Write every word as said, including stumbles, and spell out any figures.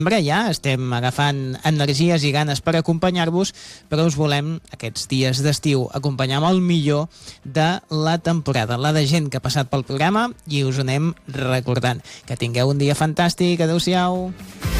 Ja estem agafant energies i ganes per acompanyar-vos, però us volem aquests dies d'estiu acompanyar amb el millor de la temporada, la de gent que ha passat pel programa, i us ho anem recordant. Que tingueu un dia fantàstic, adeu-siau.